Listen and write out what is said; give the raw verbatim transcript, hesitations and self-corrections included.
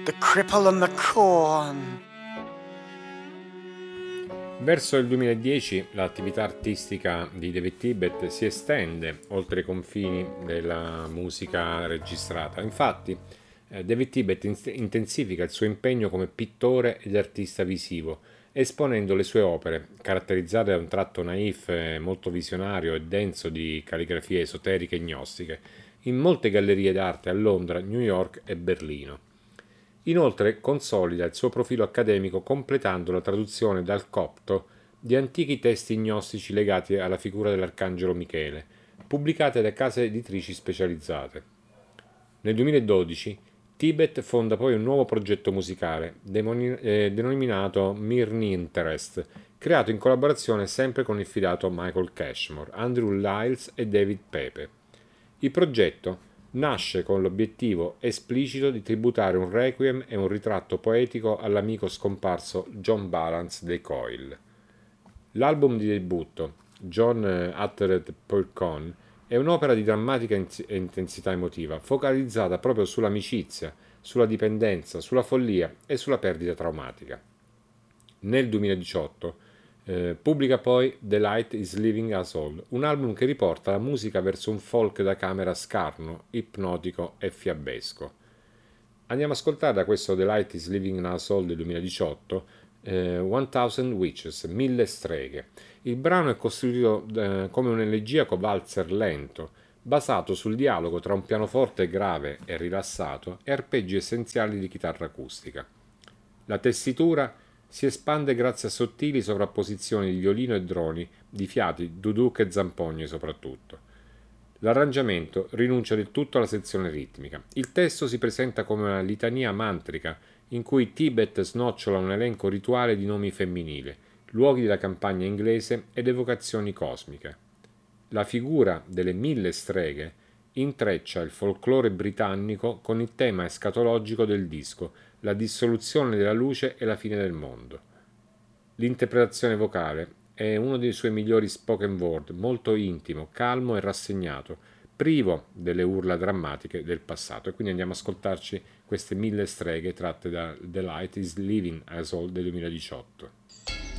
the cripple and the corn. Verso il duemiladieci l'attività artistica di David Tibet si estende oltre i confini della musica registrata. Infatti, eh, David Tibet in- intensifica il suo impegno come pittore ed artista visivo, esponendo le sue opere, caratterizzate da un tratto naif, eh, molto visionario e denso di calligrafie esoteriche e gnostiche, in molte gallerie d'arte a Londra, New York e Berlino. Inoltre consolida il suo profilo accademico completando la traduzione dal copto di antichi testi gnostici legati alla figura dell'arcangelo Michele, pubblicate da case editrici specializzate. Nel duemiladodici Tibet fonda poi un nuovo progetto musicale, demoni- eh, denominato Mirni Interest, creato in collaborazione sempre con il fidato Michael Cashmore, Andrew Lyles e David Pepe. Il progetto nasce con l'obiettivo esplicito di tributare un requiem e un ritratto poetico all'amico scomparso John Balance dei Coil. L'album di debutto, John Uttered Percon, è un'opera di drammatica intensità emotiva, focalizzata proprio sull'amicizia, sulla dipendenza, sulla follia e sulla perdita traumatica. Nel duemiladiciotto Eh, pubblica poi The Light is Leaving Us All, un album che riporta la musica verso un folk da camera scarno, ipnotico e fiabesco. Andiamo ad ascoltare da questo The Light is Leaving Us All del duemiladiciotto eh, One Witches, Mille streghe. Il brano è costruito eh, come un elegiaco valzer lento, basato sul dialogo tra un pianoforte grave e rilassato e arpeggi essenziali di chitarra acustica. La tessitura si espande grazie a sottili sovrapposizioni di violino e droni, di fiati, duduk e zampogne soprattutto. L'arrangiamento rinuncia del tutto alla sezione ritmica. Il testo si presenta come una litania mantrica in cui Tibet snocciola un elenco rituale di nomi femminili, luoghi della campagna inglese ed evocazioni cosmiche. La figura delle mille streghe intreccia il folklore britannico con il tema escatologico del disco, la dissoluzione della luce e la fine del mondo. L'interpretazione vocale è uno dei suoi migliori spoken word, molto intimo, calmo e rassegnato, privo delle urla drammatiche del passato. E quindi andiamo ad ascoltarci queste mille streghe tratte da The Light is Leaving Us All del duemiladiciotto.